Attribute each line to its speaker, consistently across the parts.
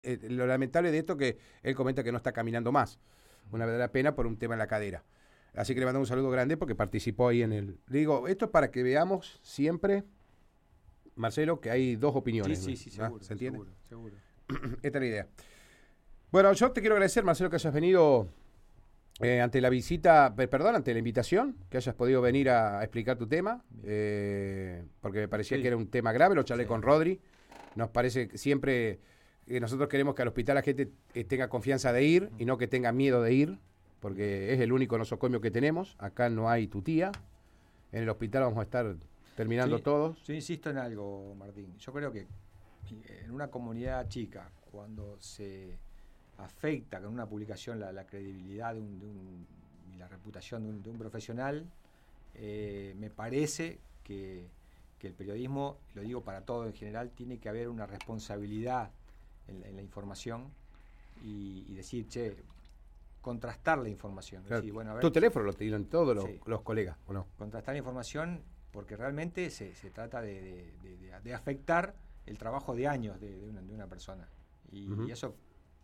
Speaker 1: lo lamentable de esto que él comenta que no está caminando más. Una verdadera pena por un tema en la cadera. Así que le mandamos un saludo grande porque participó ahí en el... Le digo, esto es para que veamos siempre, Marcelo, que hay dos opiniones.
Speaker 2: Sí, seguro.
Speaker 1: ¿Se entiende?
Speaker 2: Seguro.
Speaker 1: Esta es la idea. Bueno, yo te quiero agradecer, Marcelo, que hayas venido ante la invitación, que hayas podido venir a explicar tu tema, porque me parecía que era un tema grave, lo charlé con Rodri. Nos parece que siempre nosotros queremos que al hospital la gente tenga confianza de ir y no que tenga miedo de ir, porque es el único nosocomio que tenemos. Acá no hay tutía. En el hospital vamos a estar terminando todos.
Speaker 2: Yo insisto en algo, Martín. Yo creo que en una comunidad chica, cuando se afecta con una publicación la credibilidad y la reputación de un profesional, me parece que el periodismo, lo digo para todo en general, tiene que haber una responsabilidad en la información y decir, contrastar la información.
Speaker 1: Claro.
Speaker 2: Decir, bueno, a ver,
Speaker 1: tu teléfono lo tienen todos los colegas, ¿o no?
Speaker 2: Contrastar la información porque realmente se trata de afectar el trabajo de años de una persona. Y eso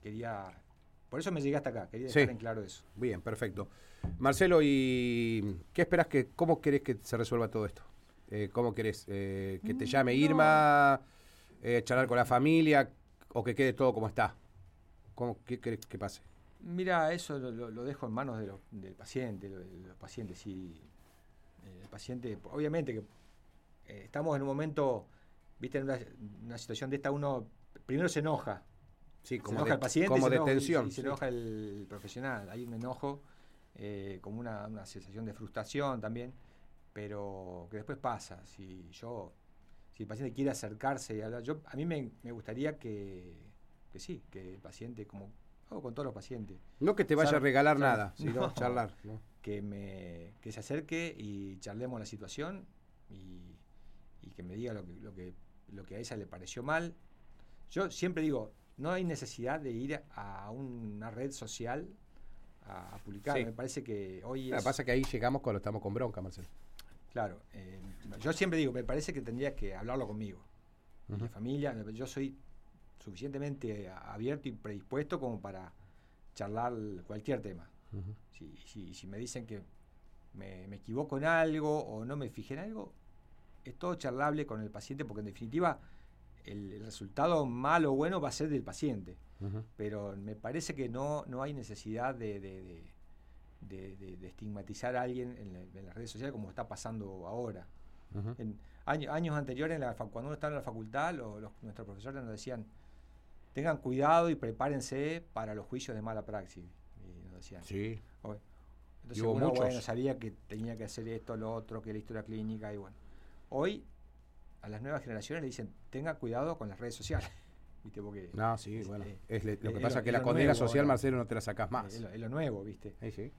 Speaker 2: por eso me llegué hasta acá, quería dejar en claro eso.
Speaker 1: Bien, perfecto. Marcelo, ¿y qué esperás cómo querés que se resuelva todo esto? ¿Cómo querés? ¿Que te llame Irma? ¿Charlar con la familia? ¿O que quede todo como está? ¿Qué querés que pase?
Speaker 2: Mira, eso lo dejo en manos del paciente, los pacientes, sí. El paciente, obviamente que estamos en un momento, viste, en una situación de esta, uno primero se enoja.
Speaker 1: Sí,
Speaker 2: se enoja el paciente,
Speaker 1: como de tensión.
Speaker 2: Y se enoja el profesional. Hay un enojo, como una sensación de frustración también, pero que después pasa. Si el paciente quiere acercarse y hablar, a mí me gustaría que el paciente, como hago con todos los pacientes.
Speaker 1: No que te vaya a regalar nada, sino charlar. ¿No?
Speaker 2: Que se acerque y charlemos la situación y que me diga lo que a ella le pareció mal. Yo siempre digo, no hay necesidad de ir a una red social a publicar. Me parece que hoy
Speaker 1: Lo que pasa es que ahí llegamos cuando estamos con bronca, Marcelo.
Speaker 2: Claro. Yo siempre digo, me parece que tendrías que hablarlo conmigo. Mi familia, yo soy suficientemente abierto y predispuesto como para charlar cualquier tema. Si me dicen que me equivoco en algo o no me fijé en algo, es todo charlable con el paciente, porque en definitiva el resultado malo o bueno va a ser del paciente. Pero me parece que no hay necesidad de estigmatizar a alguien en las redes sociales como está pasando ahora. En años anteriores, cuando uno estaba en la facultad, nuestros profesores nos decían: tengan cuidado y prepárense para los juicios de mala praxis. Y nos decían.
Speaker 1: Sí.
Speaker 2: Entonces uno sabía que tenía que hacer esto, lo otro, que la historia clínica, y bueno. Hoy a las nuevas generaciones le dicen: tengan cuidado con las redes sociales. ¿Viste? Porque
Speaker 1: lo que pasa es que la condena social, ahora, Marcelo, no te la sacás más.
Speaker 2: Es lo nuevo, ¿viste?
Speaker 1: Sí.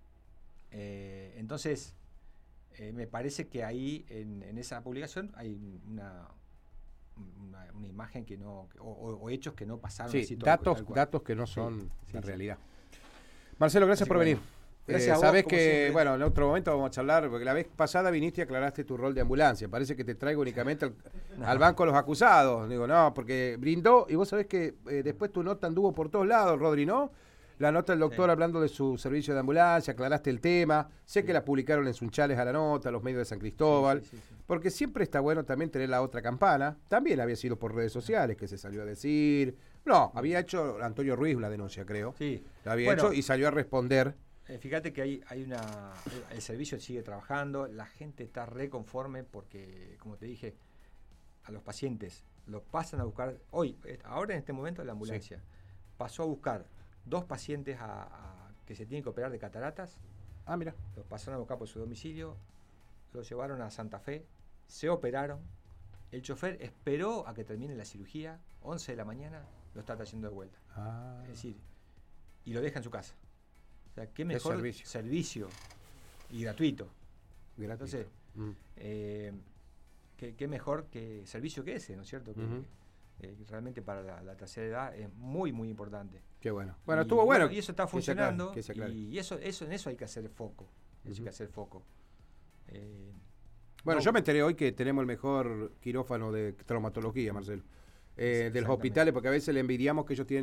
Speaker 2: Entonces, me parece que ahí, en esa publicación, hay una imagen que no, o hechos que no pasaron.
Speaker 1: Sí,
Speaker 2: así,
Speaker 1: datos que no son la realidad. Marcelo, gracias por venir.
Speaker 2: Gracias
Speaker 1: sabés que, en otro momento vamos a charlar, porque la vez pasada viniste y aclaraste tu rol de ambulancia. Parece que te traigo únicamente al banco de los acusados. Digo, no, porque brindó, y vos sabés que después tu nota anduvo por todos lados, Rodri, ¿no? La nota del doctor hablando de su servicio de ambulancia, aclaraste el tema. Sé que la publicaron en Sunchales a la nota, los medios de San Cristóbal, porque siempre está bueno también tener la otra campana. También había sido por redes sociales, que se salió a decir. No, había hecho Antonio Ruiz una denuncia, creo.
Speaker 2: Sí.
Speaker 1: La había hecho y salió a responder.
Speaker 2: Fíjate que el servicio sigue trabajando, la gente está reconforme porque, como te dije, a los pacientes los pasan a buscar, ahora en este momento la ambulancia pasó a buscar 2 pacientes que se tienen que operar de cataratas.
Speaker 1: Mira.
Speaker 2: Los pasaron a buscar por su domicilio, los llevaron a Santa Fe, se operaron, el chofer esperó a que termine la cirugía, 11 de la mañana, lo está trayendo de vuelta. Es decir, y lo deja en su casa. O sea, qué mejor servicio y gratuito. Entonces, qué mejor que servicio que ese, ¿no es cierto? Que realmente para la tercera edad es muy, muy importante.
Speaker 1: Qué bueno. Bueno, estuvo bueno.
Speaker 2: Y eso está funcionando.
Speaker 1: Y
Speaker 2: eso en eso hay que hacer foco. Hay que hacer foco.
Speaker 1: Yo me enteré hoy que tenemos el mejor quirófano de traumatología, Marcelo. de los hospitales, porque a veces le envidiamos que ellos tienen